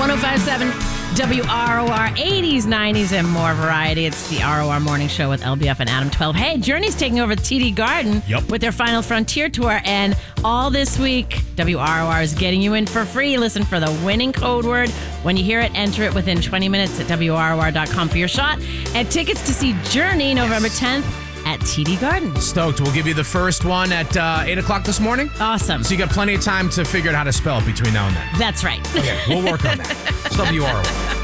1057 WROR, 80s, 90s, and more variety. It's the ROR Morning Show with LBF and Adam 12. Hey, Journey's taking over the TD Garden with their Final Frontier Tour. And all this week, WROR is getting you in for free. Listen for the winning code word. When you hear it, enter it within 20 minutes at WROR.com for your shot. And tickets to see Journey November 10th at TD Garden. Stoked. We'll give you the first one at 8 o'clock this morning. Awesome. So you got plenty of time to figure out how to spell it between now and then. That's right. Okay, we'll work on that. It's WROR.